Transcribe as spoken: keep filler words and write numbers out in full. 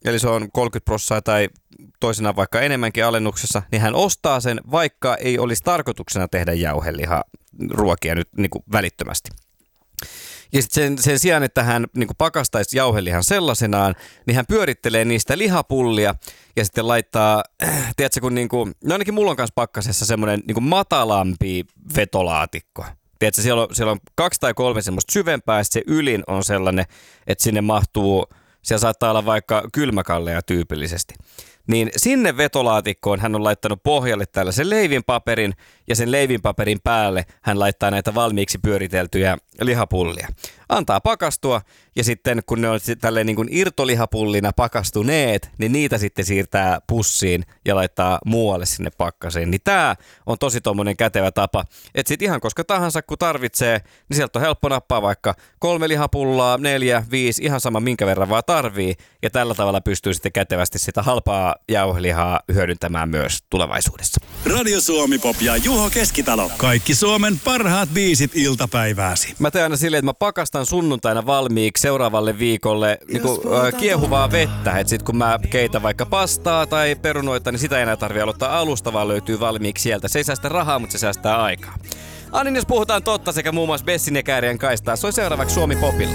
eli se on kolmekymmentä prosenttia tai toisinaan vaikka enemmänkin alennuksessa, niin hän ostaa sen, vaikka ei olisi tarkoituksena tehdä jauhelihaa ruokia nyt niin kuin välittömästi. Ja sitten sen, sen sijaan, että hän niin kuin pakastaisi jauhelihan sellaisenaan, niin hän pyörittelee niistä lihapullia ja sitten laittaa, äh, tiedätkö, kun niin kuin, no ainakin mulla on kanssa pakkasessa semmoinen niin kuin matalampi vetolaatikko. Tiedätkö, siellä on, siellä on kaksi tai kolme semmoista syvempää, ja se ylin on sellainen, että sinne mahtuu, siellä saattaa olla vaikka kylmäkalleja tyypillisesti. Niin sinne vetolaatikkoon hän on laittanut pohjalle tällaisen leivinpaperin ja sen leivinpaperin päälle hän laittaa näitä valmiiksi pyöriteltyjä lihapullia. Antaa pakastua ja sitten kun ne on tälleen niin kuin irtolihapullina pakastuneet, niin niitä sitten siirtää pussiin ja laittaa muualle sinne pakkaseen. Niin tää on tosi tommonen kätevä tapa, että sit ihan koska tahansa kun tarvitsee, niin sieltä on helppo nappaa vaikka kolme lihapullaa, neljä, viisi, ihan sama minkä verran vaan tarvii. Ja tällä tavalla pystyy sitten kätevästi sitä halpaa jauhelihaa hyödyntämään myös tulevaisuudessa. Radio Suomi Pop ja Juho Keskitalo. Kaikki Suomen parhaat biisit iltapäivääsi. Mä teen aina silleen, että mä pakastan sunnuntaina valmiiksi seuraavalle viikolle niin kuin, äh, kiehuvaa vettä. Että sit kun mä keitän vaikka pastaa tai perunoita, niin sitä ei enää tarvitse aloittaa alusta, vaan löytyy valmiiksi sieltä. Se ei säästä rahaa, mutta se säästää aikaa. Anin, jos puhutaan totta sekä muun muassa Bessin ja Käärien kaistaa, soi seuraavaksi Suomi Popilla.